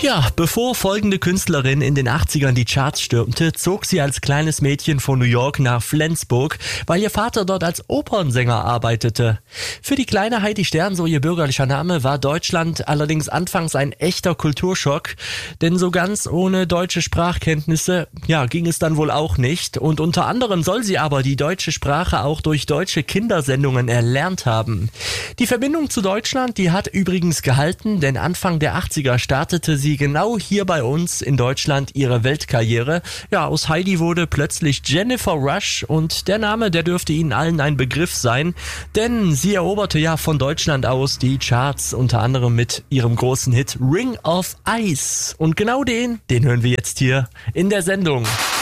Ja, bevor folgende Künstlerin in den 80ern die Charts stürmte, zog sie als kleines Mädchen von New York nach Flensburg, weil ihr Vater dort als Opernsänger arbeitete. Für die kleine Heidi Stern, so ihr bürgerlicher Name, war Deutschland allerdings anfangs ein echter Kulturschock, denn so ganz ohne deutsche Sprachkenntnisse, ging es dann wohl auch nicht. Und unter anderem soll sie aber die deutsche Sprache auch durch deutsche Kindersendungen erlernt haben. Die Verbindung zu Deutschland, die hat übrigens gehalten, denn Anfang der 80er startete sie genau hier bei uns in Deutschland ihre Weltkarriere. Ja, aus Heidi wurde plötzlich Jennifer Rush und der Name, der dürfte Ihnen allen ein Begriff sein, denn sie eroberte ja von Deutschland aus die Charts, unter anderem mit ihrem großen Hit Ring of Ice. Und genau den hören wir jetzt hier in der Sendung.